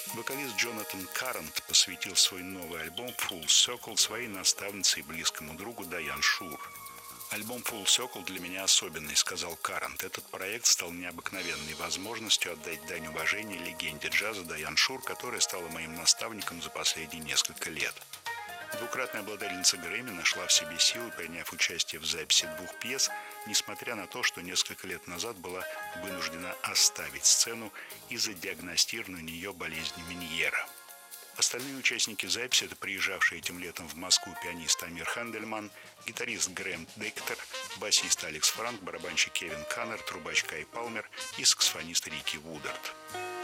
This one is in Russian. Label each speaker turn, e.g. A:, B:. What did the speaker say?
A: Вокалист Джонатан Каррант посвятил свой новый альбом «Full Circle» своей наставнице и близкому другу Дайан Шур. «Альбом Full Circle для меня особенный», — сказал Каррант. «Этот проект стал необыкновенной возможностью отдать дань уважения легенде джаза Дайан Шур, которая стала моим наставником за последние несколько лет». Двукратная обладательница Грэмми нашла в себе силы, приняв участие в записи 2 пьес, несмотря на то, что несколько лет назад была вынуждена оставить сцену из-за диагностированной у нее болезни Меньера. Остальные участники записи – это приезжавший этим летом в Москву пианист Амир Хандельман, гитарист Грэм Дектор, басист Алекс Франк, барабанщик Кевин Каннер, трубач Кай Палмер и саксофонист Рики Вудард.